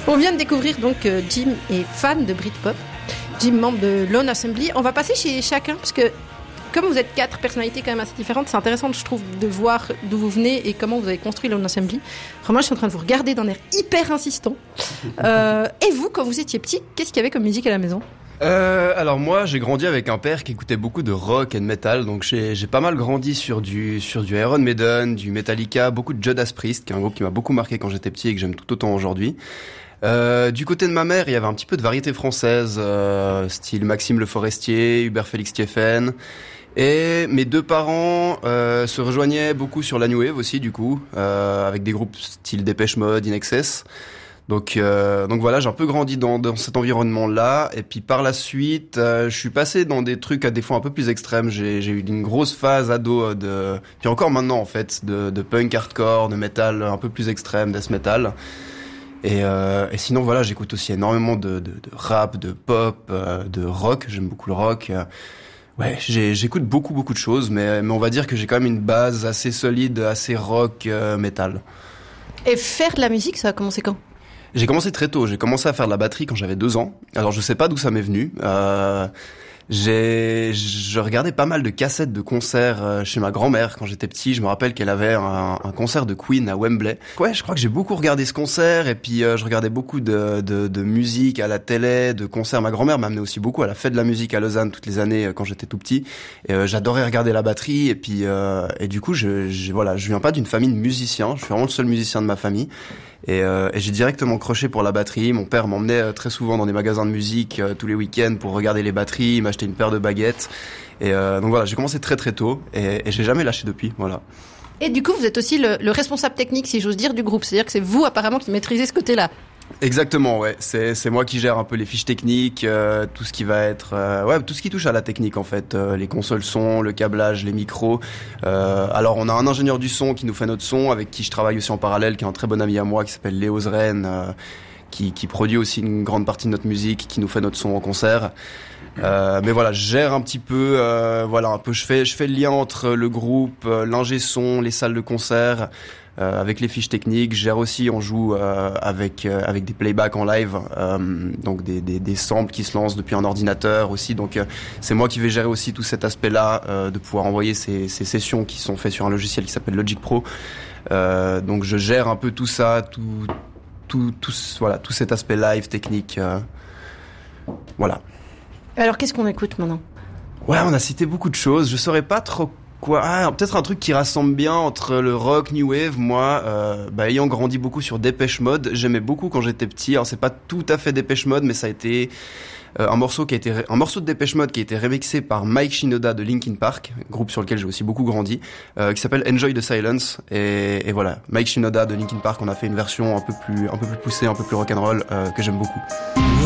On vient de découvrir donc Jim est fan de Britpop. Jim, membre de Lone Assembly. On va passer chez chacun parce que comme vous êtes 4 personnalités quand même assez différentes, c'est intéressant, je trouve, de voir d'où vous venez et comment vous avez construit Lone Assembly. Vraiment, je suis en train de vous regarder d'un air hyper insistant. Et vous, quand vous étiez petit, qu'est-ce qu'il y avait comme musique à la maison ? Alors moi, j'ai grandi avec un père qui écoutait beaucoup de rock et de metal, donc j'ai pas mal grandi sur du Iron Maiden, du Metallica, beaucoup de Judas Priest, qui est un groupe qui m'a beaucoup marqué quand j'étais petit et que j'aime tout autant aujourd'hui. Du côté de ma mère, il y avait un petit peu de variété française, style Maxime Le Forestier, Hubert Félix Thieffen. Et mes 2 parents se rejoignaient beaucoup sur la New Wave aussi, du coup, avec des groupes style Dépêche Mode, In Excess. Donc voilà, j'ai un peu grandi dans cet environnement-là. Et puis par la suite, je suis passé dans des trucs à des fois un peu plus extrêmes. J'ai eu une grosse phase ado puis encore maintenant en fait, de punk hardcore, de metal un peu plus extrême, death metal. Et sinon voilà, j'écoute aussi énormément de rap, de pop, de rock. J'aime beaucoup le rock. Ouais, j'écoute beaucoup de choses, mais on va dire que j'ai quand même une base assez solide, assez rock, metal. Et faire de la musique, ça a commencé quand ? J'ai commencé très tôt. J'ai commencé à faire de la batterie quand j'avais 2 ans. Alors je sais pas d'où ça m'est venu. Je regardais pas mal de cassettes de concerts chez ma grand-mère quand j'étais petit. Je me rappelle qu'elle avait un concert de Queen à Wembley. Ouais, je crois que j'ai beaucoup regardé ce concert et puis je regardais beaucoup de musique à la télé, de concerts. Ma grand-mère m'a amené aussi beaucoup à la fête de la musique à Lausanne toutes les années quand j'étais tout petit. Et j'adorais regarder la batterie et puis et du coup je viens pas d'une famille de musiciens. Je suis vraiment le seul musicien de ma famille. Et j'ai directement croché pour la batterie. Mon père m'emmenait très souvent dans des magasins de musique tous les week-ends pour regarder les batteries, m'acheter une paire de baguettes. Et donc voilà, j'ai commencé très tôt et j'ai jamais lâché depuis. Voilà. Et du coup, vous êtes aussi le responsable technique, si j'ose dire, du groupe. C'est-à-dire que c'est vous apparemment qui maîtrisez ce côté-là. Exactement, ouais. C'est moi qui gère un peu les fiches techniques, tout ce qui va être, tout ce qui touche à la technique en fait, les consoles son, le câblage, les micros. Alors on a un ingénieur du son qui nous fait notre son, avec qui je travaille aussi en parallèle, qui est un très bon ami à moi, qui s'appelle Léo Zren, qui produit aussi une grande partie de notre musique, qui nous fait notre son en concert. Mais voilà, je gère un petit peu, un peu. Je fais le lien entre le groupe, l'ingé son, les salles de concert. Avec les fiches techniques, je gère aussi, on joue avec des playbacks en live, donc des samples qui se lancent depuis un ordinateur aussi. Donc c'est moi qui vais gérer aussi tout cet aspect-là, de pouvoir envoyer ces sessions qui sont faites sur un logiciel qui s'appelle Logic Pro. Donc je gère un peu tout ça, tout cet aspect live technique. Voilà. Alors qu'est-ce qu'on écoute maintenant ? Ouais, on a cité beaucoup de choses. Je saurais pas trop quoi. Peut-être un truc qui rassemble bien entre le rock, new wave. Moi, ayant grandi beaucoup sur Dépêche Mode, j'aimais beaucoup quand j'étais petit. Alors c'est pas tout à fait Dépêche Mode, mais ça a été un morceau de Dépêche Mode qui a été remixé par Mike Shinoda de Linkin Park, groupe sur lequel j'ai aussi beaucoup grandi, qui s'appelle Enjoy the Silence. Et voilà, Mike Shinoda de Linkin Park, on a fait une version un peu plus poussée, un peu plus rock'n'roll, que j'aime beaucoup.